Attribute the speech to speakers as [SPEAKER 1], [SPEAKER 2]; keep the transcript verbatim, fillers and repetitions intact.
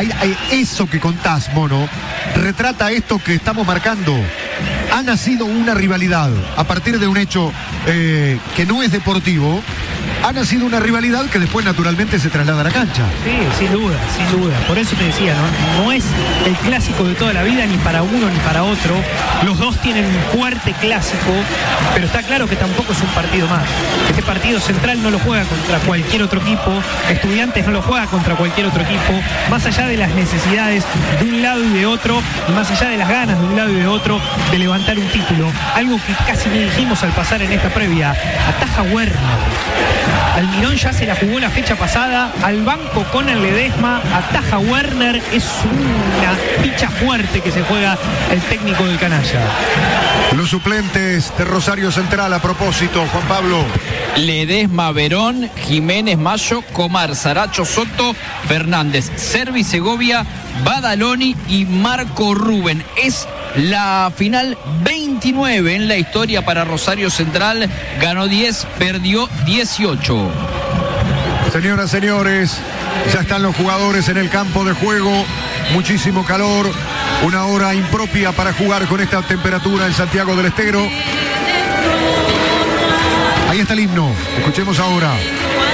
[SPEAKER 1] hay, hay eso que contás, Mono, retrata esto que estamos marcando. Ha nacido una rivalidad a partir de un hecho eh, que no es deportivo. Ha nacido una rivalidad que después naturalmente se traslada a la cancha.
[SPEAKER 2] Sí, sin duda, sin duda. Por eso te decía, ¿no? No es el clásico de toda la vida ni para uno ni para otro. Los dos tienen un fuerte clásico, pero está claro que tampoco es un partido más. Este partido Central no lo juega contra cualquier otro equipo, Estudiantes no lo juega contra cualquier otro equipo, más allá de las necesidades de un lado y de otro, y más allá de las ganas de un lado y de otro de levantar un título. Algo que casi ni dijimos al pasar en esta previa. Ataja Werner. Almirón ya se la jugó la fecha pasada, al banco Conan Ledesma, ataja Werner, es una ficha fuerte que se juega el técnico del canalla.
[SPEAKER 1] Los suplentes de Rosario Central a propósito, Juan Pablo.
[SPEAKER 3] Ledesma, Verón, Jiménez, Mayo, Comar, Saracho, Soto, Fernández, Servi, Segovia, Badaloni y Marco Rubén. Es la final veintinueve en la historia para Rosario Central. Ganó diez, perdió dieciocho.
[SPEAKER 1] Señoras, señores, ya están los jugadores en el campo de juego. Muchísimo calor. Una hora impropia para jugar con esta temperatura en Santiago del Estero. Ahí está el himno. Escuchemos ahora.